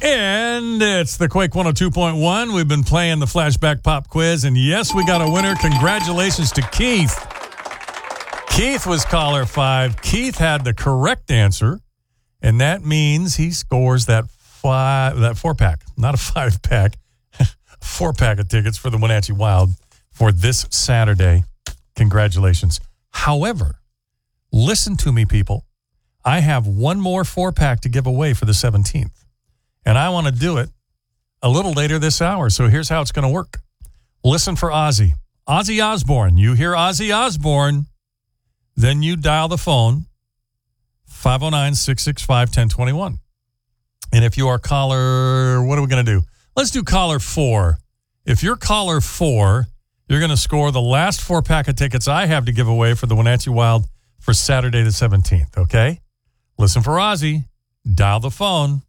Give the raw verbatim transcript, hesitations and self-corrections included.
And it's the Quake one oh two point one. We've been playing the Flashback Pop Quiz, and yes, we got a winner. Congratulations to Keith. Keith was caller five. Keith had the correct answer, and that means he scores that five, that four-pack, not a five-pack, four-pack of tickets for the Wenatchee Wild for this Saturday. Congratulations. However, listen to me, people. I have one more four-pack to give away for the seventeenth, and I want to do it a little later this hour, so here's how it's going to work. Listen for Ozzy. Ozzy Osbourne. You hear Ozzy Osbourne, then you dial the phone, five oh nine, six six five, one oh two one. And if you are caller, what are we going to do? Let's do caller four. If you're caller four, you're going to score the last four-pack of tickets I have to give away for the Wenatchee Wild for Saturday the seventeenth, okay? Listen for Ozzy. Dial the phone,